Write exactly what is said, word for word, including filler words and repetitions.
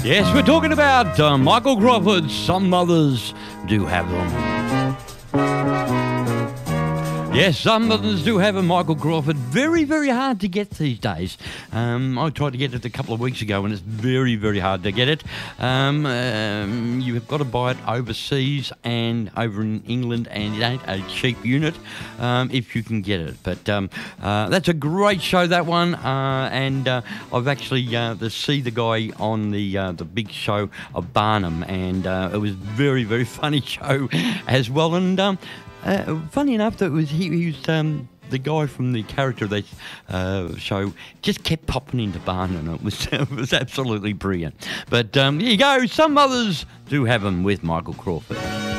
Yes, we're talking about uh, Michael Crawford. Some mothers do have them. Yes, some mothers do have a Michael Crawford. Very, very hard to get these days. Um, I tried to get it a couple of weeks ago, and it's very, very hard to get it. Um, um, you have got to buy it overseas and over in England, and it ain't a cheap unit um, if you can get it. But um, uh, that's a great show, that one. Uh, and uh, I've actually uh, to see the guy on the uh, the big show of Barnum, and uh, it was very, very funny show as well. And um, Uh, funny enough, that was he, he was um, the guy from the character of that uh, show just kept popping into Barnum, and it was it was absolutely brilliant. But um, here you go. Some others do have them with Michael Crawford.